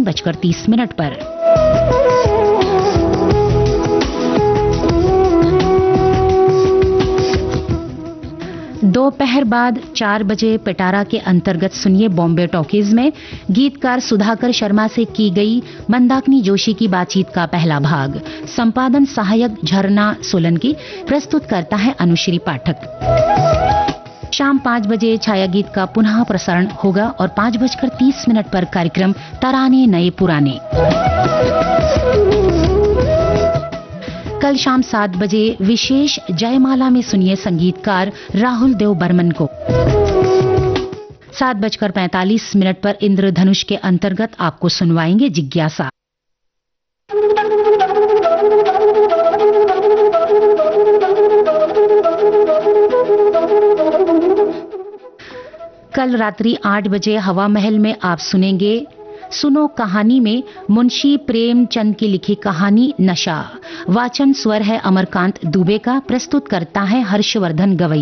6:30 पर। दोपहर बाद 4 बजे पिटारा के अंतर्गत सुनिए बॉम्बे टॉकीज में गीतकार सुधाकर शर्मा से की गई मंदाकिनी जोशी की बातचीत का पहला भाग। संपादन सहायक झरना सोलंकी, प्रस्तुत करता है अनुश्री पाठक। शाम 5 बजे छाया गीत का पुनः प्रसारण होगा और 5:30 पर कार्यक्रम तराने नए पुराने। कल शाम 7 बजे विशेष जयमाला में सुनिए संगीतकार राहुल देव बर्मन को। 7:45 पर इंद्रधनुष के अंतर्गत आपको सुनवाएंगे जिज्ञासा। कल रात्रि 8 बजे हवा महल में आप सुनेंगे सुनो कहानी में मुंशी प्रेमचंद की लिखी कहानी नशा। वाचन स्वर है अमरकांत दुबे का, प्रस्तुत करता है हर्षवर्धन गवई।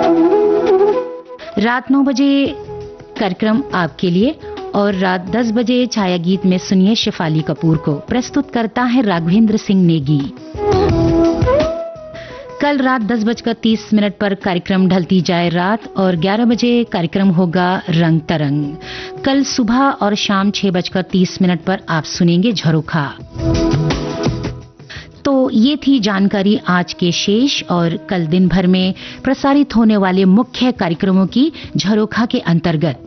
रात 9 बजे कार्यक्रम आपके लिए और रात 10 बजे छाया गीत में सुनिए शेफाली कपूर को, प्रस्तुत करता है राघवेंद्र सिंह नेगी। कल रात 10:30 पर कार्यक्रम ढलती जाए रात और 11 बजे कार्यक्रम होगा रंग तरंग। कल सुबह और शाम 6:30 पर आप सुनेंगे झरोखा। तो ये थी जानकारी आज के शेष और कल दिन भर में प्रसारित होने वाले मुख्य कार्यक्रमों की झरोखा के अंतर्गत।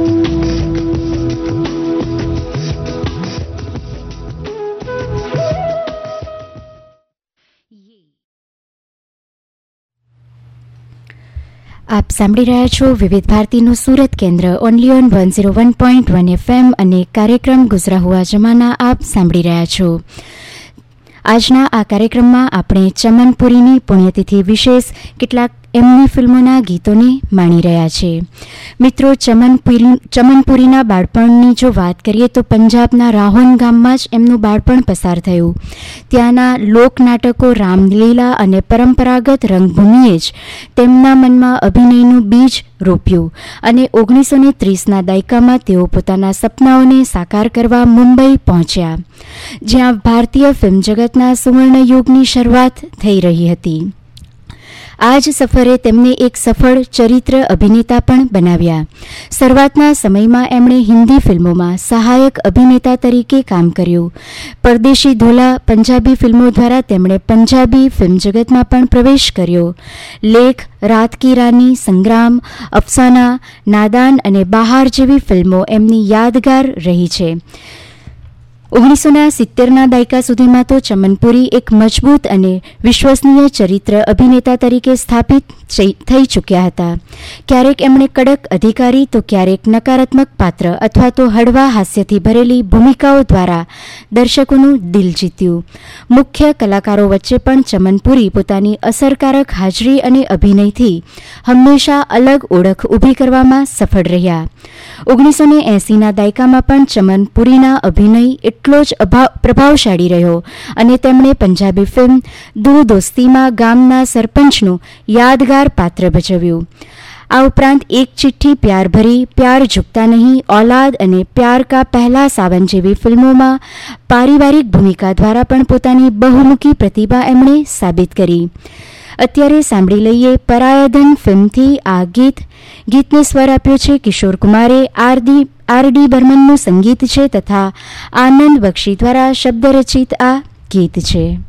આપ સાંભળી રહ્યા છો વિવિધ ભારતીનું સુરત કેન્દ્ર ઓનલી ઓન 101.1 FM અને કાર્યક્રમ ગુજરા હુઆ જમાના આપ સાંભળી રહ્યા છો. આજના આ કાર્યક્રમમાં આપણે ચમનપુરીની પુણ્યતિથિ વિશેષ કેટલાક એમની ફિલ્મોના ગીતોને માણી રહ્યા છે. મિત્રો, ચમનપુરીના બાળપણની જો વાત કરીએ તો પંજાબના રાહોન ગામમાં જ એમનું બાળપણ પસાર થયું. ત્યાંના લોકનાટકો, રામલીલા અને પરંપરાગત રંગભૂમિએ જ તેમના મનમાં અભિનયનું બીજ રોપ્યું અને 1930ના દાયકામાં તેઓ પોતાના સપનાઓને સાકાર કરવા મુંબઈ પહોંચ્યા, જ્યાં ભારતીય ફિલ્મ જગતના સુવર્ણયુગની શરૂઆત થઈ રહી હતી. આ જ સફરે તેમને એક સફળ ચરિત્ર અભિનેતા પણ બનાવ્યા. શરૂઆતના સમયમાં એમણે હિન્દી ફિલ્મોમાં સહાયક અભિનેતા તરીકે કામ કર્યું. પરદેશી ધોલા પંજાબી ફિલ્મો દ્વારા તેમણે પંજાબી ફિલ્મ જગતમાં પણ પ્રવેશ કર્યો. લેખ, રાત કી રાની, સંગ્રામ, અફસાના, નાદાન અને બહાર જેવી ફિલ્મો એમની યાદગાર રહી છે. 1970ના દાયકા સુધીમાં તો ચમનપુરી એક મજબૂત અને વિશ્વસનીય ચરિત્ર અભિનેતા તરીકે સ્થાપિત થઈ ચૂક્યા હતા. ક્યારેક એમણે કડક અધિકારી તો ક્યારેક નકારાત્મક પાત્ર અથવા તો હળવા હાસ્યથી ભરેલી ભૂમિકાઓ દ્વારા દર્શકોનું દિલ જીત્યું. મુખ્ય કલાકારો વચ્ચે પણ ચમનપુરી પોતાની અસરકારક હાજરી અને અભિનયથી હંમેશા અલગ ઓળખ ઊભી કરવામાં સફળ રહ્યા. 1980ના દાયકામાં પણ ચમનપુરીના અભિનય એટલો જ પ્રભાવશાળી રહ્યો અને તેમણે પંજાબી ફિલ્મ દૂર દોસ્તીમાં ગામના સરપંચનું યાદગાર પાત્ર ભજવ્યું. આ ઉપરાંત એક ચિઠ્ઠી પ્યાર ભરી, પ્યાર ઝુકતા નહીં, औलाद અને પ્યાર કા પહેલા સાવન જેવી ફિલ્મોમાં પારિવારિક ભૂમિકા દ્વારા પણ પોતાની બહુમુખી પ્રતિભા એમણે સાબિત કરી. અત્યારે સાંભળી લઈએ પરાયધન ફિલ્મથી આ ગીતને સ્વર આપ્યો છે કિશોર કુમારે. આર.ડી. બર્મનનું સંગીત છે તથા આનંદ બક્ષી દ્વારા શબ્દ રચિત આ ગીત છે.